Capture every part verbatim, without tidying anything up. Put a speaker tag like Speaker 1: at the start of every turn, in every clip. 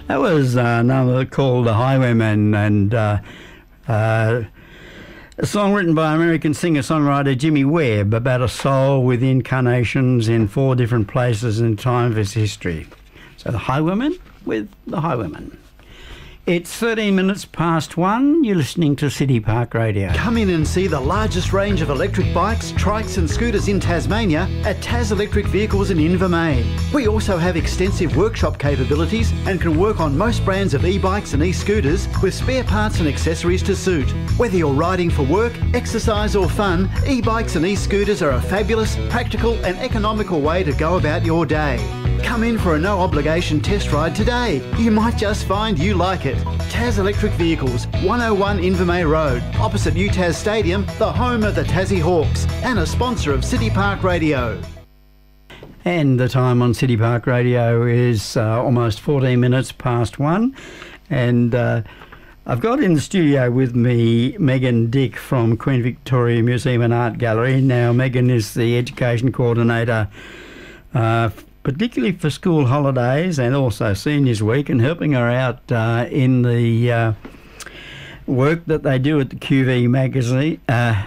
Speaker 1: That was uh, another called The Highwayman, and uh, uh, a song written by American singer-songwriter Jimmy Webb about a soul with incarnations in four different places in time of its history. So The Highwayman with The Highwayman. It's thirteen minutes past one. You're listening to City Park Radio.
Speaker 2: Come in and see the largest range of electric bikes, trikes and scooters in Tasmania at Tas Electric Vehicles in Invermay. We also have extensive workshop capabilities and can work on most brands of e-bikes and e-scooters with spare parts and accessories to suit. Whether you're riding for work, exercise or fun, e-bikes and e-scooters are a fabulous, practical and economical way to go about your day. Come in for a no-obligation test ride today. You might just find you like it. Tas Electric Vehicles, one oh one Invermay Road, opposite U T A S Stadium, the home of the Tassie Hawks, and a sponsor of City Park Radio.
Speaker 1: And the time on City Park Radio is uh, almost fourteen minutes past one. And uh, I've got in the studio with me Megan Dick from Queen Victoria Museum and Art Gallery. Now, Megan is the Education Coordinator uh, particularly for school holidays and also Seniors Week, and helping her out uh, in the uh, work that they do at the Q V magazine, uh,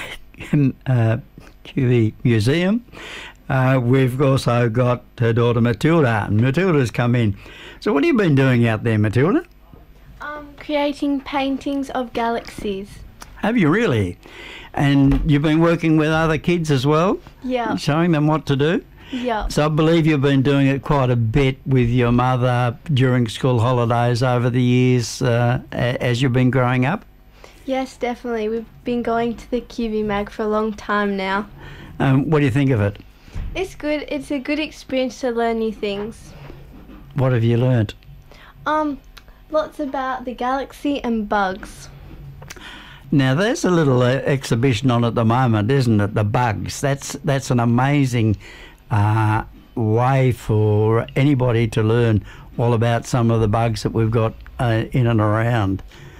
Speaker 1: uh, Q V Museum. Uh, we've also got her daughter Matilda, and Matilda's come in. So what have you been doing out there, Matilda?
Speaker 3: Um, creating paintings of galaxies.
Speaker 1: Have you really? And you've been working with other kids as well?
Speaker 3: Yeah.
Speaker 1: Showing them what to do?
Speaker 3: Yeah.
Speaker 1: So I believe you've been doing it quite a bit with your mother during school holidays over the years uh, as you've been growing up?
Speaker 3: Yes, definitely. We've been going to the Q V mag for a long time now.
Speaker 1: Um, what do you think of it?
Speaker 3: It's good. It's a good experience to learn new things.
Speaker 1: What have you learnt?
Speaker 3: Um, lots about the galaxy and bugs.
Speaker 1: Now there's a little uh, exhibition on at the moment, isn't it? The bugs. That's that's an amazing uh, way for anybody to learn all about some of the bugs that we've got uh, in and around.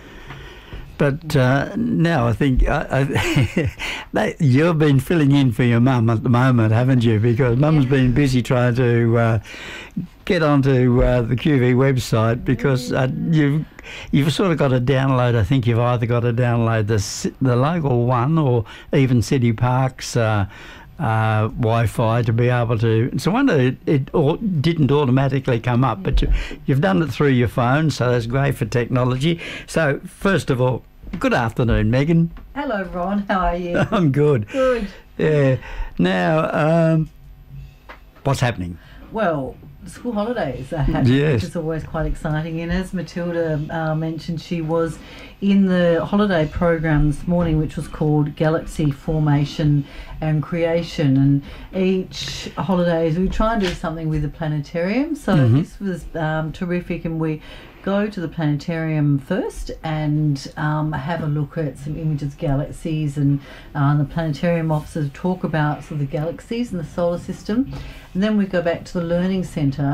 Speaker 1: But uh, now I think uh, I, that you've been filling in for your mum at the moment, haven't you? Because mum's been busy trying to uh, get onto uh, the Q V website, because uh, you've you've sort of got to download. I think you've either got to download the the local one or even City Park's uh, uh, Wi-Fi to be able to. It's a wonder it, it au- didn't automatically come up, but you, you've done it through your phone, so that's great for technology. So first of all, good afternoon, Megan.
Speaker 4: Hello, Ron. How are you?
Speaker 1: I'm good.
Speaker 4: Good.
Speaker 1: Yeah. Now, um, what's happening?
Speaker 4: Well, school holidays are happening,
Speaker 1: Yes.
Speaker 4: which is always quite exciting. And as Matilda uh, mentioned, she was in the holiday program this morning, which was called Galaxy Formation and Creation. And each holidays we try and do something with the planetarium. So
Speaker 1: Mhm.
Speaker 4: this was um, terrific, and we go to the planetarium first and um, have a look at some images of galaxies, and uh, the planetarium officers talk about sort of the galaxies and the solar system, and then we go back to the learning centre